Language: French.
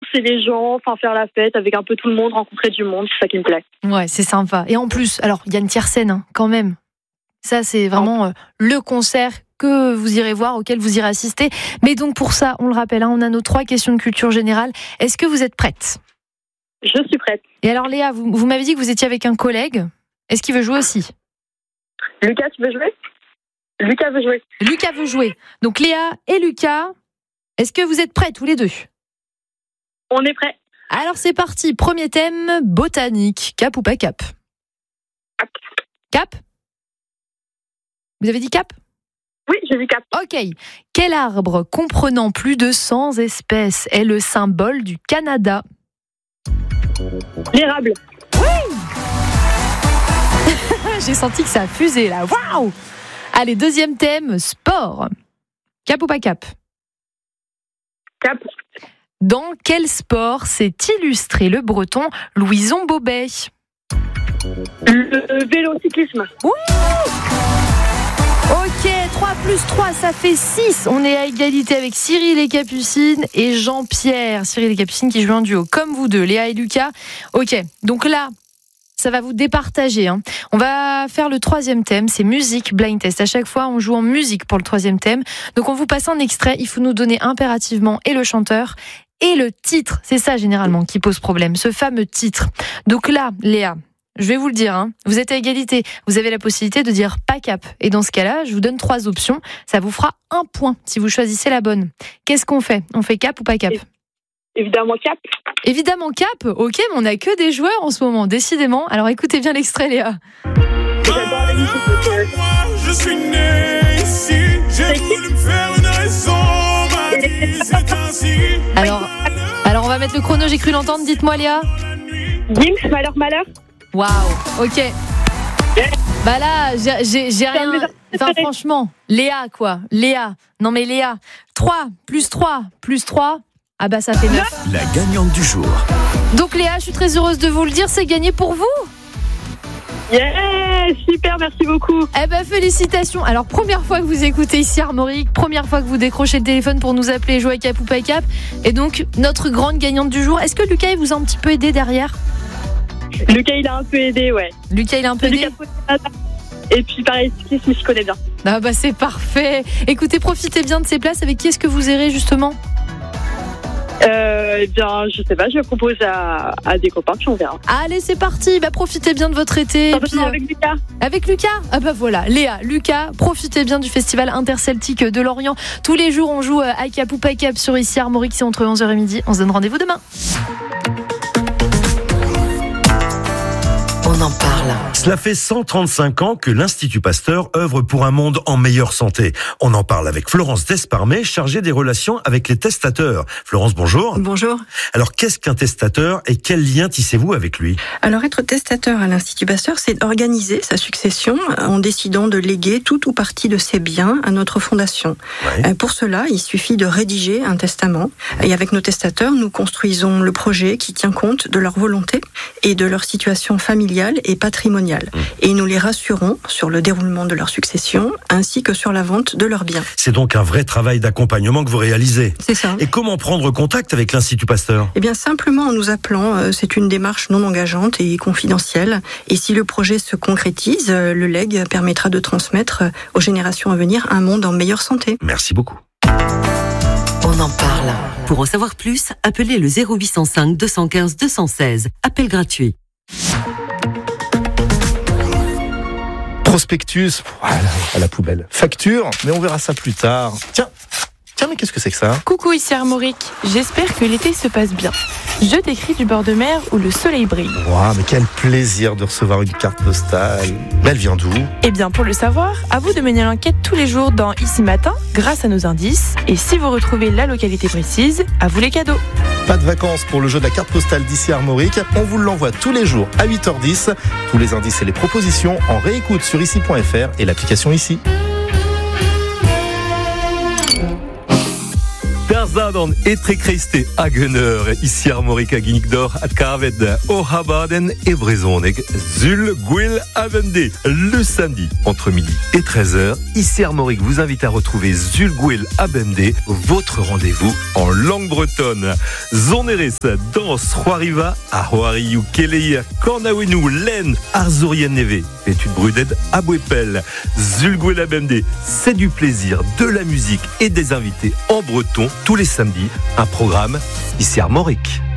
relancer les gens, enfin faire la fête avec un peu tout le monde, rencontrer du monde, c'est ça qui me plaît. Ouais, c'est sympa. Et en plus, alors, il y a une tiercène, hein, quand même. Ça, c'est vraiment le concert que vous irez voir, auquel vous irez assister. Mais donc, pour ça, on le rappelle, on a nos 3 questions de culture générale. Est-ce que vous êtes prête ? Je suis prête. Et alors, Léa, vous m'avez dit que vous étiez avec un collègue. Est-ce qu'il veut jouer aussi ? Lucas, tu veux jouer ? Lucas veut jouer. Lucas veut jouer. Donc, Léa et Lucas, est-ce que vous êtes prêts tous les deux ? On est prêts. Alors, c'est parti. Premier thème, botanique. Cap ou pas cap ? Cap. Cap ? Vous avez dit cap ? Oui, j'ai dit cap. Ok. Quel arbre comprenant plus de 100 espèces est le symbole du Canada ? L'érable. Oui. J'ai senti que ça a fusé là. Waouh. Allez, deuxième thème, sport. Cap ou pas cap ? Cap. Dans quel sport s'est illustré le breton Louison Bobet ? Le vélocyclisme. Oui. Ok, 3 plus 3, ça fait 6. On est à égalité avec Cyril et Capucine et Jean-Pierre. Cyril et Capucine qui jouent en duo, comme vous deux, Léa et Lucas. Ok, donc là, ça va vous départager. On va faire le 3e thème, c'est musique blind test. À chaque fois, on joue en musique pour le 3e thème. Donc on vous passe un extrait, il faut nous donner impérativement et le chanteur et le titre. C'est ça généralement qui pose problème, ce fameux titre. Donc là, Léa, je vais vous le dire, vous êtes à égalité. Vous avez la possibilité de dire pas cap. Et dans ce cas-là, je vous donne 3 options. Ça vous fera 1 point si vous choisissez la bonne. Qu'est-ce qu'on fait ? On fait cap ou pas cap ? Évidemment cap. Évidemment cap. Ok, mais on n'a que des joueurs en ce moment, décidément. Alors écoutez bien l'extrait, Léa. J'adore la musique. Je suis né ici. J'ai voulu me faire une raison. Ma vie, c'est ainsi. Alors on va mettre le chrono, j'ai cru l'entendre. Dites-moi, Léa. Gims, malheur. Waouh, ok. Bah là, j'ai rien. Enfin, franchement, Léa, quoi. Léa. Non, mais Léa. 3 plus 3 plus 3. Ah bah, ça fait 9. La gagnante du jour. Donc, Léa, je suis très heureuse de vous le dire, c'est gagné pour vous. Yeah, super, merci beaucoup. Eh ben, félicitations. Alors, première fois que vous écoutez ici Armorique, première fois que vous décrochez le téléphone pour nous appeler et jouer à cap ou pas cap. Et donc, notre grande gagnante du jour. Est-ce que Lucas, il vous a un petit peu aidé derrière ? Lucas, il a un peu aidé, ouais. Lucas, il a un peu aidé. Et puis, pareil, cyclisme, je connais bien. Ah bah, c'est parfait. Écoutez, profitez bien de ces places. Avec qui est-ce que vous irez, justement ? Eh bien, je sais pas, je propose à des copains, puis on verra. Allez, c'est parti. Bah, profitez bien de votre été. Et puis, avec Lucas. Avec Lucas ? Ah bah voilà, Léa, Lucas, profitez bien du festival interceltique de Lorient. Tous les jours, on joue à cap ou pas cap sur ici Armorique, c'est entre 11h et midi. On se donne rendez-vous demain. On en parle. Cela fait 135 ans que l'Institut Pasteur œuvre pour un monde en meilleure santé. On en parle avec Florence Desparmé, chargée des relations avec les testateurs. Florence, bonjour. Bonjour. Alors, qu'est-ce qu'un testateur et quel lien tissez-vous avec lui ? Alors, être testateur à l'Institut Pasteur, c'est organiser sa succession en décidant de léguer tout ou partie de ses biens à notre fondation. Ouais. Pour cela, il suffit de rédiger un testament. Et avec nos testateurs, nous construisons le projet qui tient compte de leur volonté et de leur situation familiale et patrimoniale. Et nous les rassurons sur le déroulement de leur succession ainsi que sur la vente de leurs biens. C'est donc un vrai travail d'accompagnement que vous réalisez. C'est ça. Et comment prendre contact avec l'Institut Pasteur ? Eh bien, simplement en nous appelant. C'est une démarche non engageante et confidentielle. Et si le projet se concrétise, le legs permettra de transmettre aux générations à venir un monde en meilleure santé. Merci beaucoup. On en parle. Pour en savoir plus, appelez le 0805 215 216. Appel gratuit. Prospectus, voilà, à la poubelle. Facture, mais on verra ça plus tard. Tiens, mais qu'est-ce que c'est que ça ? Coucou, ici Armorique. J'espère que l'été se passe bien. Je t'écris du bord de mer où le soleil brille. Waouh, mais quel plaisir de recevoir une carte postale. Mais elle vient d'où ? Eh bien, pour le savoir, à vous de mener l'enquête tous les jours dans Ici Matin, grâce à nos indices. Et si vous retrouvez la localité précise, à vous les cadeaux. Pas de vacances pour le jeu de la carte postale d'ici Armorique. On vous l'envoie tous les jours à 8h10. Tous les indices et les propositions en réécoute sur ici.fr et l'application Ici. Arzadon et Trekreiste Hagener, ici Armorique à Guinigdor, à Carved, au Habaden et Brezoneg, Zul Gwil Abende. Le samedi, entre midi et 13h, ici Armorique vous invite à retrouver Zul Gwil Abende, votre rendez-vous en langue bretonne. Zoneres, danse, Roariva, à Roari ou Kelei, Kornawenu, Len, Arzurien Neve, Pétude Bruded, Abouepel, Zul Gwil Abende. C'est du plaisir, de la musique et des invités en breton tous les samedis. Un programme ici Armorique.